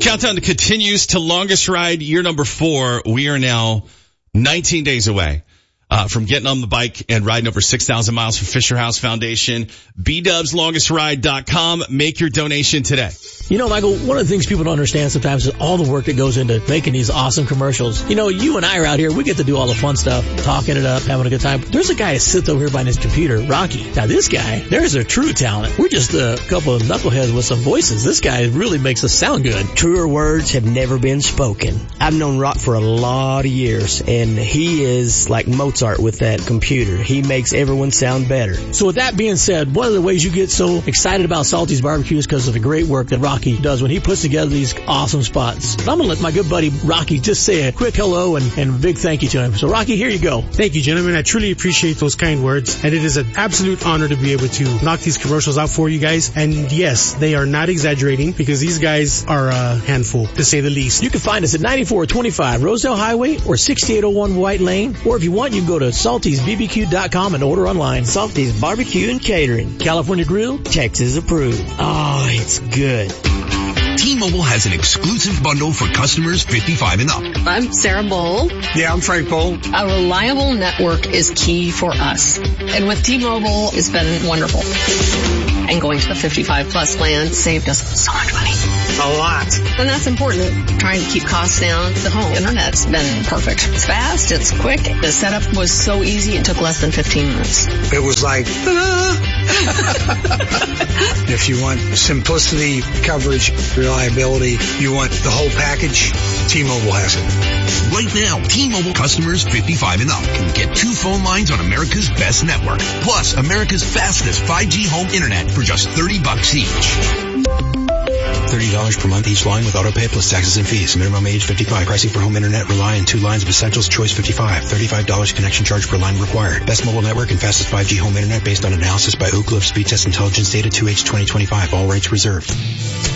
Countdown continues to longest ride, year number 4. We are now 19 days away from getting on the bike and riding over 6,000 miles for Fisher House Foundation. BDubsLongestRide.com. Make your donation today. You know, Michael, one of the things people don't understand sometimes is all the work that goes into making these awesome commercials. You know, you and I are out here, we get to do all the fun stuff, talking it up, having a good time. There's a guy that sits over here by his computer, Rocky. Now, this guy, there's a true talent. We're just a couple of knuckleheads with some voices. This guy really makes us sound good. Truer words have never been spoken. I've known Rock for a lot of years, and he is like Mozart with that computer. He makes everyone sound better. So with that being said, one of the ways you get so excited about Salty's Barbecue is because of the great work that Rocky does when he puts together these awesome spots. But I'm going to let my good buddy Rocky just say a quick hello and a big thank you to him. So Rocky, here you go. Thank you, gentlemen. I truly appreciate those kind words, and it is an absolute honor to be able to knock these commercials out for you guys. And yes, they are not exaggerating because these guys are a handful, to say the least. You can find us at 9425 Rosedale Highway or 6801 White Lane, or if you want, you can go to saltysbbq.com and order online. Salty's Barbecue and Catering. California Grill. Texas approved. Oh, it's good. T-Mobile has an exclusive bundle for customers 55 and up. I'm Sarah Bowl. Yeah, I'm Frank Bowl. A reliable network is key for us. And with T-Mobile, it's been wonderful. And going to the 55 plus plan saved us so much money. A lot. And that's important. Trying to keep costs down. The home internet's been perfect. It's fast. It's quick. The setup was so easy. It took less than 15 minutes. It was like, if you want simplicity, coverage, reliability, you want the whole package, T-Mobile has it. Right now, T-Mobile customers 55 and up can get 2 phone lines on America's best network, plus America's fastest 5G home internet for just $30 each. $30 per month each line with auto pay plus taxes and fees. Minimum age 55. Pricing for home internet rely on 2 lines of Essentials Choice 55. $35 connection charge per line required. Best mobile network and fastest 5G home internet based on analysis by Ookla of Speed Test Intelligence Data 2H 2025. All rights reserved.